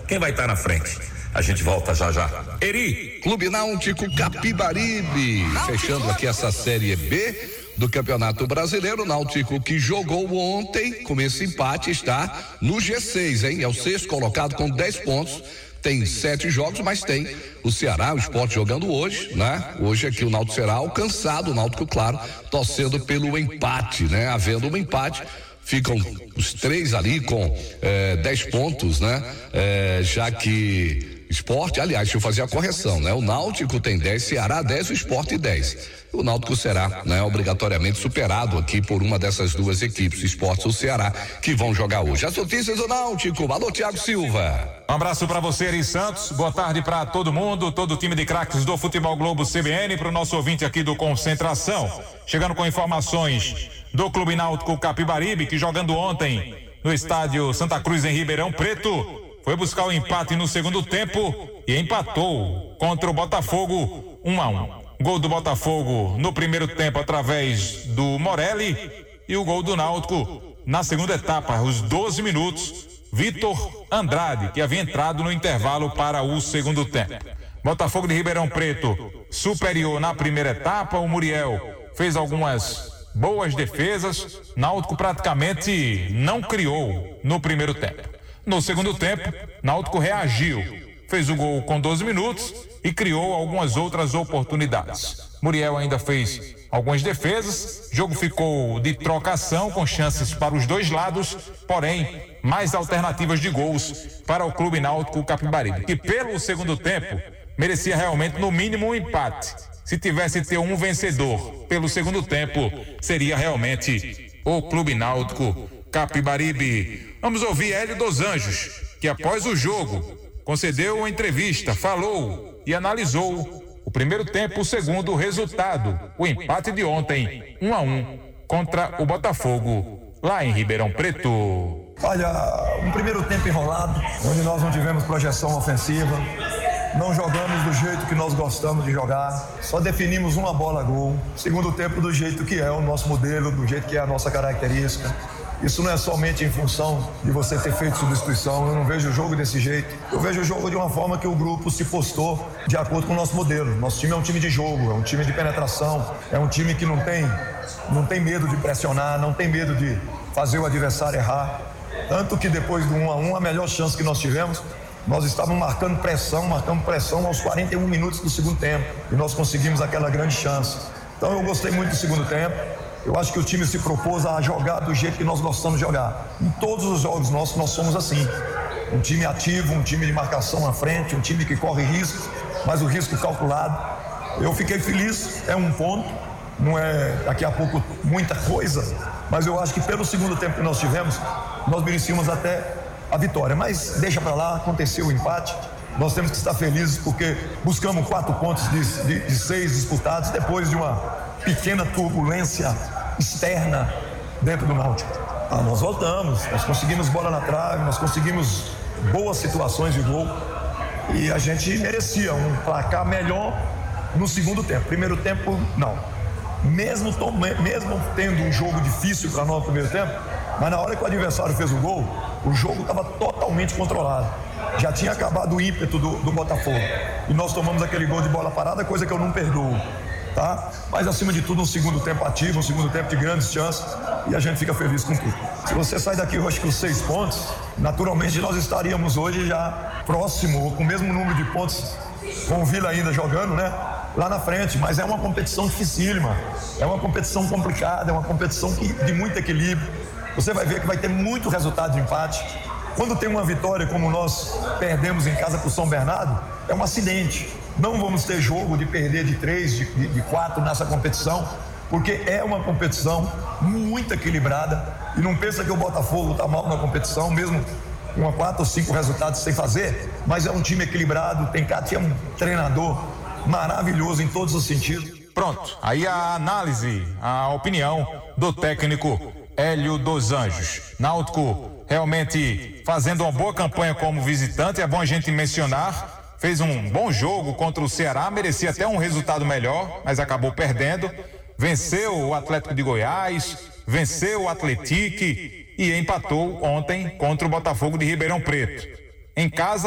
quem vai estar na frente? A gente volta já já. Eri! Clube Náutico Capibaribe, fechando aqui essa Série B do Campeonato Brasileiro. Náutico que jogou ontem, com esse empate, está no G6, hein? É o sexto colocado com 10 pontos. Tem 7 jogos, mas tem o Ceará, o Sport jogando hoje, né? Hoje aqui o Náutico será alcançado, o Náutico, claro, torcendo pelo empate, né? Havendo um empate, ficam os 3 ali com 10 pontos, né? Já que Sport, aliás, deixa eu fazer a correção, né? O Náutico tem 10, Ceará 10, o Sport 10. O Náutico será, né, obrigatoriamente superado aqui por uma dessas duas equipes, Sport ou Ceará, que vão jogar hoje. As notícias do Náutico. Alô, Thiago Silva. Um abraço para você, Eri Santos. Boa tarde para todo mundo, todo o time de craques do Futebol Globo CBN, para o nosso ouvinte aqui do Concentração. Chegando com informações do Clube Náutico Capibaribe, que jogando ontem no estádio Santa Cruz em Ribeirão Preto, foi buscar o empate no segundo tempo e empatou contra o Botafogo 1-1. Gol do Botafogo no primeiro tempo através do Morelli e o gol do Náutico na segunda etapa, os 12 minutos, Vitor Andrade, que havia entrado no intervalo para o segundo tempo. Botafogo de Ribeirão Preto superior na primeira etapa, o Muriel fez algumas boas defesas, Náutico praticamente não criou no primeiro tempo. No segundo tempo, Náutico reagiu, fez o gol com 12 minutos e criou algumas outras oportunidades. Muriel ainda fez algumas defesas, jogo ficou de trocação com chances para os dois lados, porém, mais alternativas de gols para o Clube Náutico Capibaribe, que pelo segundo tempo merecia realmente no mínimo um empate. Se tivesse ter um vencedor pelo segundo tempo, seria realmente o Clube Náutico Capibaribe. Vamos ouvir Hélio dos Anjos, que após o jogo concedeu uma entrevista, falou e analisou o primeiro tempo, o segundo, o resultado, o empate de ontem, 1-1 contra o Botafogo, lá em Ribeirão Preto. Olha, um primeiro tempo enrolado, onde nós não tivemos projeção ofensiva, não jogamos do jeito que nós gostamos de jogar, só definimos uma bola gol. Segundo tempo do jeito que é o nosso modelo, do jeito que é a nossa característica. Isso não é somente em função de você ter feito substituição, eu não vejo o jogo desse jeito. Eu vejo o jogo de uma forma que o grupo se postou de acordo com o nosso modelo. Nosso time é um time de jogo, é um time de penetração, é um time que não tem medo de pressionar, não tem medo de fazer o adversário errar. Tanto que depois do 1-1, a melhor chance que nós tivemos, nós estávamos marcando pressão aos 41 minutos do segundo tempo. E nós conseguimos aquela grande chance. Então eu gostei muito do segundo tempo. Eu acho que o time se propôs a jogar do jeito que nós gostamos de jogar. Em todos os jogos nossos, nós somos assim. Um time ativo, um time de marcação à frente, um time que corre riscos, mas o risco calculado. Eu fiquei feliz, é um ponto, não é daqui a pouco muita coisa, mas eu acho que pelo segundo tempo que nós tivemos, nós merecíamos até a vitória. Mas deixa para lá, aconteceu o empate. Nós temos que estar felizes porque buscamos 4 pontos de 6 disputados depois de uma pequena turbulência externa dentro do Náutico. Nós voltamos, nós conseguimos bola na trave, nós conseguimos boas situações de gol e a gente merecia um placar melhor no segundo tempo. Primeiro tempo, não. Mesmo tendo um jogo difícil para nós no primeiro tempo, mas na hora que o adversário fez o gol, o jogo estava totalmente controlado. Já tinha acabado o ímpeto do Botafogo. E nós tomamos aquele gol de bola parada, coisa que eu não perdoo. Tá? Mas acima de tudo um segundo tempo ativo, um segundo tempo de grandes chances e a gente fica feliz com tudo. Se você sai daqui hoje com 6 pontos, naturalmente nós estaríamos hoje já próximo ou com o mesmo número de pontos com o Vila ainda jogando, né? Lá na frente, mas é uma competição dificílima, é uma competição complicada, é uma competição de muito equilíbrio. Você vai ver que vai ter muito resultado de empate. Quando tem uma vitória como nós perdemos em casa para o São Bernardo, é um acidente. Não vamos ter jogo de perder de 3, de 4 nessa competição, porque é uma competição muito equilibrada e não pensa que o Botafogo está mal na competição, mesmo com 4 ou 5 resultados sem fazer, mas é um time equilibrado, tinha um treinador maravilhoso em todos os sentidos. Pronto, aí a análise, a opinião do técnico Hélio dos Anjos. Náutico realmente fazendo uma boa campanha como visitante, é bom a gente mencionar. Fez um bom jogo contra o Ceará, merecia até um resultado melhor, mas acabou perdendo. Venceu o Atlético de Goiás, venceu o Atlético e empatou ontem contra o Botafogo de Ribeirão Preto. Em casa,